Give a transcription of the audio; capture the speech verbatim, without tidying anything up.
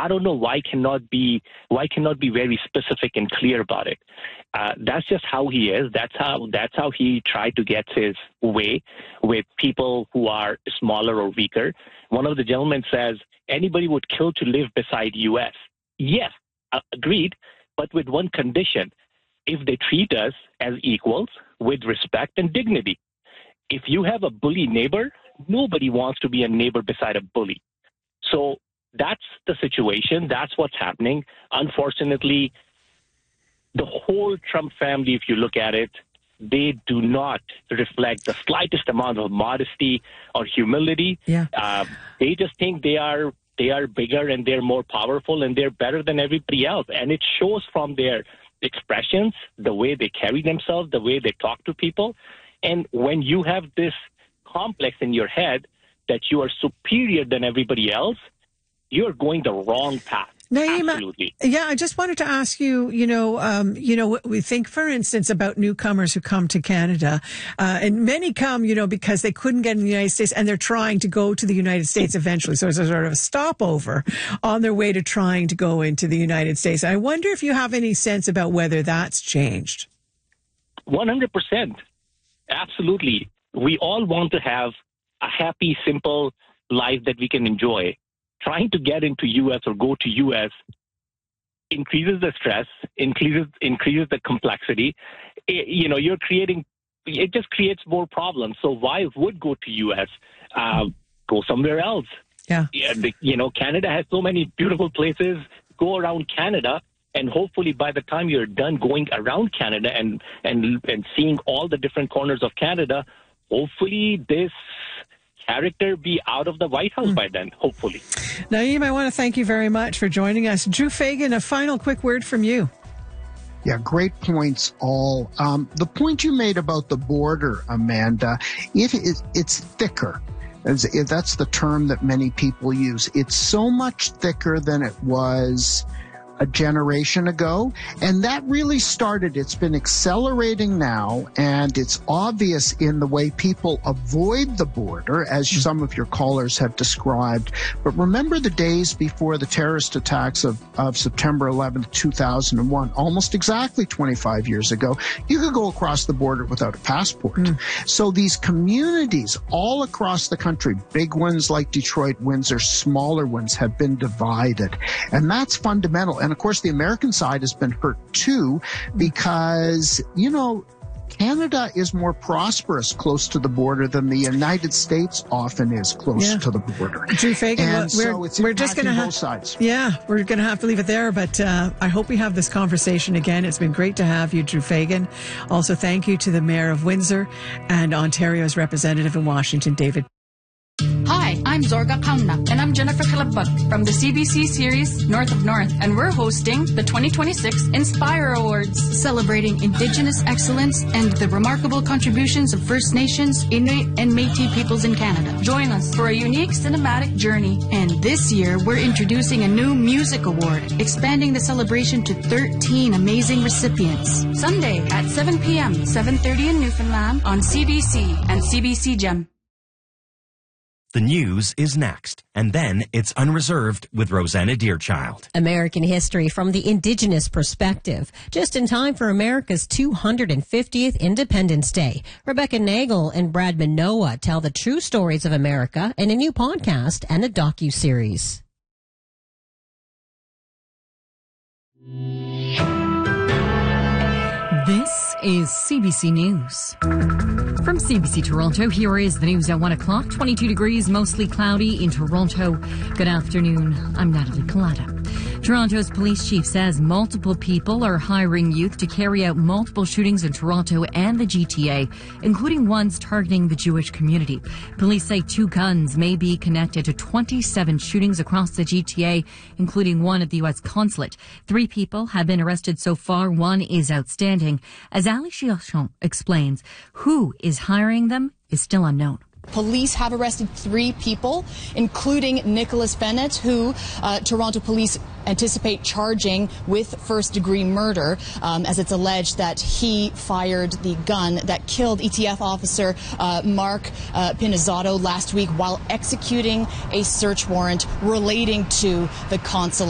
I don't know why cannot be why cannot be very specific and clear about it. Uh, that's just how he is. That's how that's how he tried to get his way with people who are smaller or weaker. One of the gentlemen says anybody would kill to live beside U S. Yes, uh, agreed, but with one condition: if they treat us as equals with respect and dignity. If you have a bully neighbor, nobody wants to be a neighbor beside a bully. So that's the situation. That's what's happening. Unfortunately, the whole Trump family, if you look at it, they do not reflect the slightest amount of modesty or humility. Yeah. Uh, they just think they are they are bigger and they're more powerful and they're better than everybody else. And it shows from their expressions, the way they carry themselves, the way they talk to people. And when you have this complex in your head that you are superior than everybody else, you're going the wrong path. Naeem, Absolutely. Yeah, I just wanted to ask you, you know, um, you know, we think, for instance, about newcomers who come to Canada, uh, and many come, you know, because they couldn't get in the United States and they're trying to go to the United States eventually. So it's a sort of a stopover on their way to trying to go into the United States. I wonder if you have any sense about whether that's changed. one hundred percent. Absolutely. We all want to have a happy, simple life that we can enjoy. Trying to get into U S or go to U S increases the stress, increases increases the complexity. It, you know, you're creating, it just creates more problems. So why would go to U S? Uh, go somewhere else. Yeah. Yeah. The, you know, Canada has so many beautiful places. Go around Canada. And hopefully by the time you're done going around Canada and, and and seeing all the different corners of Canada, hopefully this character be out of the White House mm. by then, hopefully. Naeem, I want to thank you very much for joining us. Drew Fagan, a final quick word from you. Yeah, great points all. Um, the point you made about the border, Amanda, it is, it's thicker. That's the term that many people use. It's so much thicker than it was a generation ago, and that really started, it's been accelerating now, and it's obvious in the way people avoid the border, as some of your callers have described. But remember the days before the terrorist attacks of, of September eleventh, two thousand one, almost exactly twenty-five years ago, you could go across the border without a passport. Mm. So these communities all across the country, big ones like Detroit, Windsor, smaller ones, have been divided, and that's fundamental. And of course, the American side has been hurt too, because, you know, Canada is more prosperous close to the border than the United States often is close yeah. to the border. Drew Fagan, and we're, so it's we're just going to have both sides. Yeah, we're going to have to leave it there. But uh, I hope we have this conversation again. It's been great to have you, Drew Fagan. Also, thank you to the Mayor of Windsor and Ontario's representative in Washington, David. Hi, I'm Zorga Kauna, and I'm Jennifer Kalabag from the C B C series North of North, and we're hosting the twenty twenty-six Inspire Awards, celebrating Indigenous excellence and the remarkable contributions of First Nations, Inuit, and Métis peoples in Canada. Join us for a unique cinematic journey, and this year we're introducing a new music award, expanding the celebration to thirteen amazing recipients. Sunday at seven p.m., seven thirty in Newfoundland on C B C and C B C Gem. The news is next, and then it's Unreserved with Rosanna Deerchild. American history from the Indigenous perspective, just in time for America's two hundred fiftieth Independence Day. Rebecca Nagel and Brad Minoa tell the true stories of America in a new podcast and a docu-series. This is C B C News. From C B C Toronto, here is the news at one o'clock. twenty-two degrees, mostly cloudy in Toronto. Good afternoon. I'm Natalie Collada. Toronto's police chief says multiple people are hiring youth to carry out multiple shootings in Toronto and the G T A, including ones targeting the Jewish community. Police say two guns may be connected to twenty-seven shootings across the G T A, including one at the U S consulate. Three people have been arrested so far. One is outstanding. As Ali Chiachon explains, who is hiring them is still unknown. Police have arrested three people, including Nicholas Bennett, who uh, Toronto police anticipate charging with first-degree murder, um, as it's alleged that he fired the gun that killed E T F officer uh, Mark uh, Pinizzato last week while executing a search warrant relating to the consulate.